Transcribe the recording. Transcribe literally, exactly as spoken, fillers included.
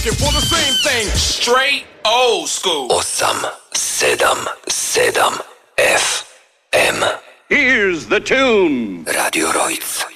searching for the same thing. Straight old school. osem sedam sedam F M. Here's the tune. Radio Rojc.